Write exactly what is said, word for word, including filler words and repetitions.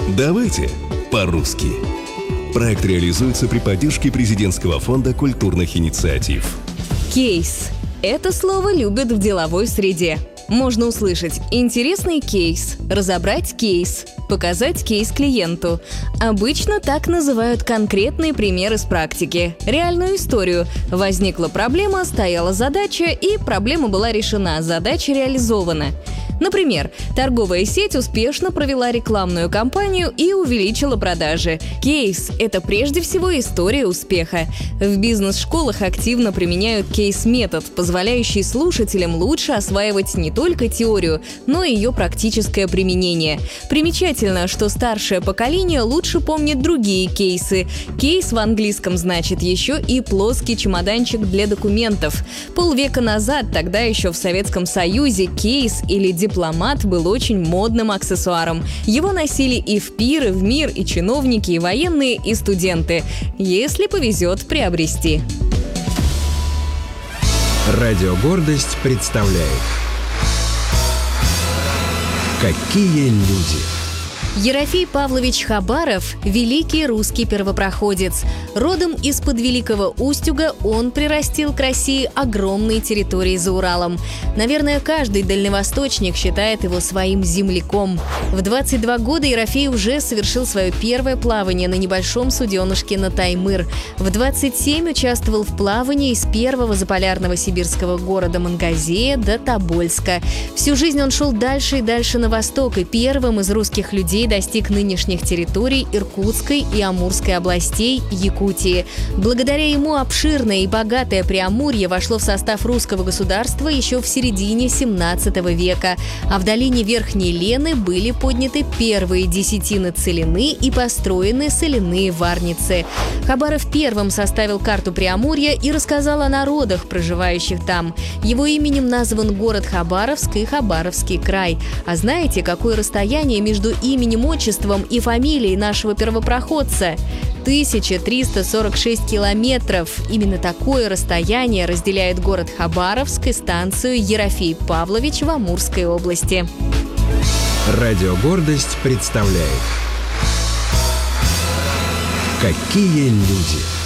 Давайте по-русски. Проект реализуется при поддержке Президентского фонда культурных инициатив. Кейс. Это слово любят в деловой среде. Можно услышать интересный кейс, разобрать кейс, показать кейс клиенту. Обычно так называют конкретный пример из практики, реальную историю. Возникла проблема, стояла задача, и проблема была решена, задача реализована. Например, торговая сеть успешно провела рекламную кампанию и увеличила продажи. Кейс – это прежде всего история успеха. В бизнес-школах активно применяют кейс-метод, позволяющий слушателям лучше осваивать не только теорию, но и ее практическое применение. Примечательно, что старшее поколение лучше помнит другие кейсы. Кейс в английском значит еще и плоский чемоданчик для документов. Полвека назад, тогда еще в Советском Союзе, кейс или дипломат Дипломат был очень модным аксессуаром. Его носили и в пир, и в мир, и чиновники, и военные, и студенты. Если повезет приобрести. Радио «Гордость» представляет. Какие люди! Ерофей Павлович Хабаров – великий русский первопроходец. Родом из-под Великого Устюга он прирастил к России огромные территории за Уралом. Наверное, каждый дальневосточник считает его своим земляком. В двадцать два года Ерофей уже совершил свое первое плавание на небольшом суденышке на Таймыр. В двадцать семь участвовал в плавании из первого заполярного сибирского города Мангазея до Тобольска. Всю жизнь он шел дальше и дальше на восток, и первым из русских людей достиг нынешних территорий Иркутской и Амурской областей Якутии. Благодаря ему обширное и богатое Преамурье вошло в состав русского государства еще в середине семнадцатого века, а в долине Верхней Лены были подняты первые десятины целины и построены соляные варницы. Хабаров первым составил карту Преамурья и рассказал о народах, проживающих там. Его именем назван город Хабаровск и Хабаровский край. А знаете, какое расстояние между именем, отчеством и фамилией нашего первопроходца? тысяча триста сорок шесть километров. Именно такое расстояние разделяет город Хабаровск и станцию Ерофей Павлович в Амурской области. Радио «Гордость» представляет. Какие люди!